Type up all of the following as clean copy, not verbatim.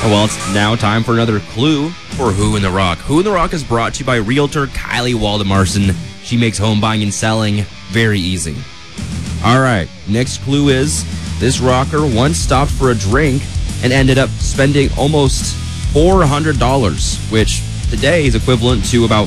Well, it's now time for another clue for Who in the Rock. Who in the Rock is brought to you by Realtor Kylie Waldemarson. She makes home buying and selling very easy. All right, next clue is this rocker once stopped for a drink and ended up spending almost $400, which today is equivalent to about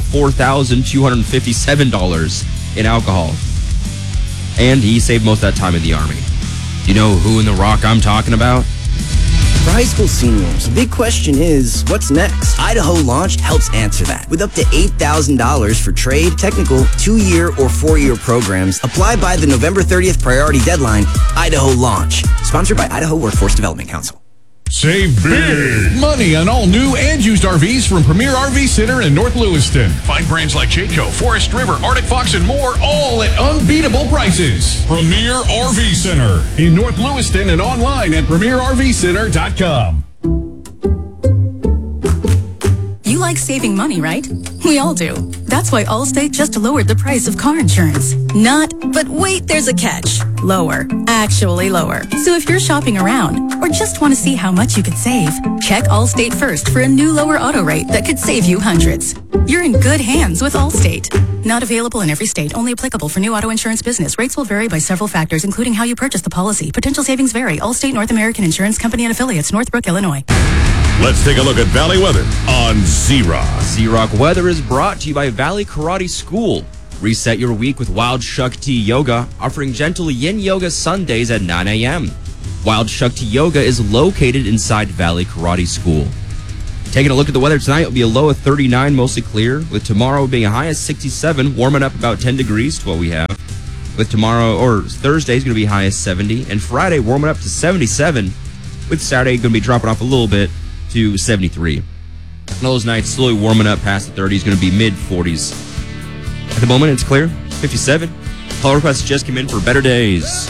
$4,257 in alcohol. And he saved most of that time in the Army. Do you know Who in the Rock I'm talking about? For high school seniors, the big question is, what's next? Idaho Launch helps answer that. With up to $8,000 for trade, technical, 2-year or 4-year programs, apply by the November 30th priority deadline. Idaho Launch. Sponsored by Idaho Workforce Development Council. Save big money on all new and used RVs from Premier RV Center in North Lewiston. Find brands like Jayco, Forest River, Arctic Fox, and more, all at unbeatable prices. Premier RV Center in North Lewiston and online at PremierRVCenter.com. You like saving money, right? We all do. That's why Allstate just lowered the price of car insurance. Not, but wait, there's a catch. Lower. Actually lower. So if you're shopping around or just want to see how much you could save, check Allstate first for a new lower auto rate that could save you hundreds. You're in good hands with Allstate. Not available in every state. Only applicable for new auto insurance business. Rates will vary by several factors, including how you purchase the policy. Potential savings vary. Allstate North American Insurance Company and Affiliates, Northbrook, Illinois. Let's take a look at Valley weather on Z-Rock. Z-Rock Weather is brought to you by Valley Karate School. Reset your week with Wild Shakti Yoga, offering gentle yin yoga Sundays at 9 a.m. Wild Shakti Yoga is located inside Valley Karate School. Taking a look at the weather tonight, it'll be a low of 39, mostly clear, with tomorrow being a high of 67, warming up about 10 degrees to what we have. With tomorrow, or Thursday, is going to be high as 70, and Friday warming up to 77, with Saturday going to be dropping off a little bit to 73. And those nights slowly warming up past the 30s, going to be mid-40s. At the moment, it's clear, 57. Call requests just came in for better days.